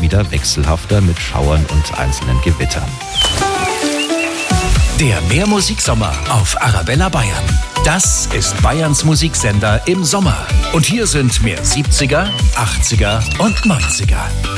wieder wechselhafter mit Schauern und einzelnen Gewittern. Der Mehrmusiksommer auf Arabella Bayern. Das ist Bayerns Musiksender im Sommer. Und hier sind mehr 70er, 80er und 90er.